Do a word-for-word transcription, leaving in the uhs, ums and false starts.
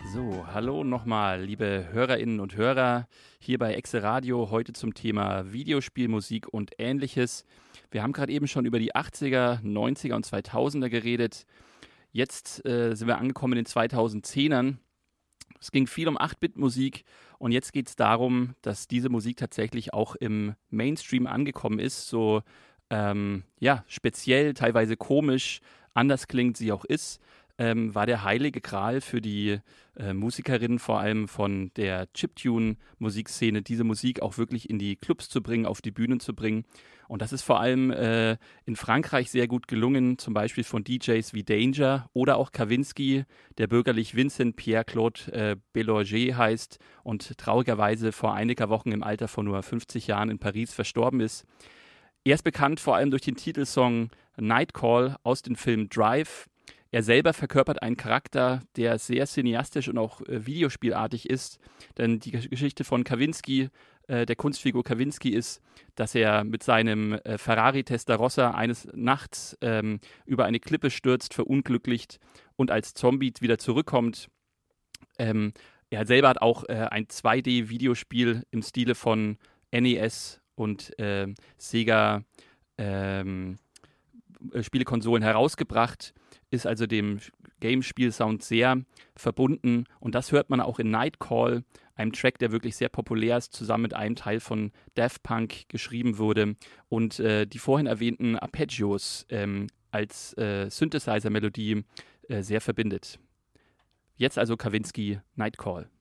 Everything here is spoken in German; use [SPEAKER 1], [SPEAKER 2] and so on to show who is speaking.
[SPEAKER 1] So, hallo nochmal, liebe Hörerinnen und Hörer, hier bei Exe Radio, heute zum Thema Videospielmusik und Ähnliches. Wir haben gerade eben schon über die achtziger, neunziger und zweitausender geredet. Jetzt äh, sind wir angekommen in den zweitausendzehnern. Es ging viel um acht-Bit-Musik und jetzt geht es darum, dass diese Musik tatsächlich auch im Mainstream angekommen ist, so ähm, ja, speziell, teilweise komisch, anders klingt sie auch ist. Ähm, war der heilige Gral für die äh, Musikerinnen, vor allem von der Chiptune-Musikszene, diese Musik auch wirklich in die Clubs zu bringen, auf die Bühnen zu bringen. Und das ist vor allem äh, in Frankreich sehr gut gelungen, zum Beispiel von D Js wie Danger oder auch Kavinsky, der bürgerlich Vincent Pierre-Claude äh, Belanger heißt und traurigerweise vor einiger Wochen im Alter von nur fünfzig Jahren in Paris verstorben ist. Er ist bekannt vor allem durch den Titelsong Night Call aus dem Film Drive. Er selber verkörpert einen Charakter, der sehr cineastisch und auch äh, videospielartig ist, denn die Geschichte von Kavinsky, äh, der Kunstfigur Kavinsky, ist, dass er mit seinem äh, Ferrari Testarossa eines Nachts ähm, über eine Klippe stürzt, verunglücklicht und als Zombie wieder zurückkommt. Ähm, er selber hat auch äh, ein zwei D-Videospiel im Stile von N E S und äh, Sega ähm, Spielekonsolen herausgebracht, ist also dem Game-Spiel-Sound sehr verbunden und das hört man auch in Night Call, einem Track, der wirklich sehr populär ist, zusammen mit einem Teil von Daft Punk geschrieben wurde und äh, die vorhin erwähnten Arpeggios ähm, als äh, Synthesizer-Melodie äh, sehr verbindet. Jetzt also Kavinsky, Night Call.